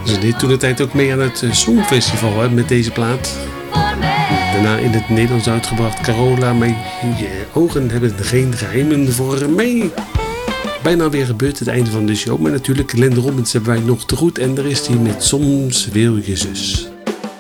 Ze deed toen de tijd ook mee aan het Songfestival hè, met deze plaat. Daarna in het Nederlands uitgebracht Carola, mijn ogen hebben geen geheimen voor mij. Bijna weer gebeurd, het einde van de show. Maar natuurlijk, Glenn Robbins hebben wij nog te goed. En daar is hij met Soms wil je zus.